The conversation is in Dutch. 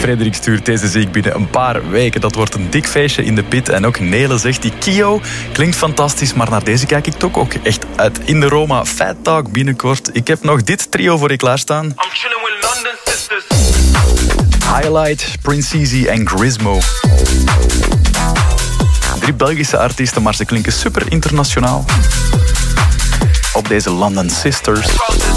Frederik stuurt deze zie ik binnen een paar weken. Dat wordt een dik feestje in de pit. En ook Nele zegt, die Kio klinkt fantastisch, maar naar deze kijk ik toch ook echt uit. In de Roma, Fat Talk binnenkort. Ik heb nog dit trio voor je klaarstaan. I'm chilling with London sisters. Highlight, Prince Easy en Grismo. 3 Belgische artiesten, maar ze klinken super internationaal. Op deze London Sisters.